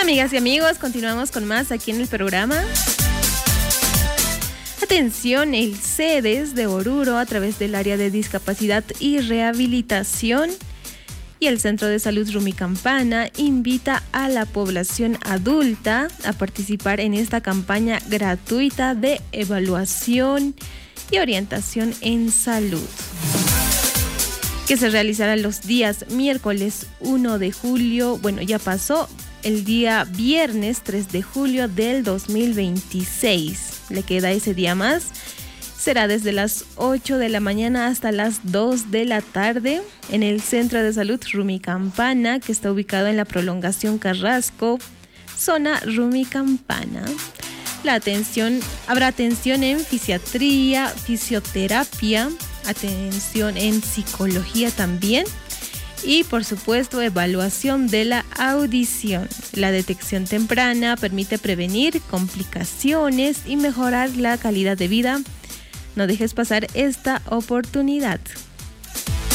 Amigas y amigos, continuamos con más aquí en el programa. Atención, el CEDES de Oruro, a través del área de discapacidad y rehabilitación y el Centro de Salud Rumicampana, invita a la población adulta a participar en esta campaña gratuita de evaluación y orientación en salud, que se realizará los días miércoles 1 de julio, bueno, ya pasó, el día viernes 3 de julio del 2026. Le queda ese día más. Será desde las 8 de la mañana hasta las 2 de la tarde en el Centro de Salud Rumicampana, que está ubicado en la Prolongación Carrasco, zona Rumicampana. Habrá atención en fisiatría, fisioterapia, atención en psicología también. Y por supuesto, evaluación de la audición. La detección temprana permite prevenir complicaciones y mejorar la calidad de vida. No dejes pasar esta oportunidad.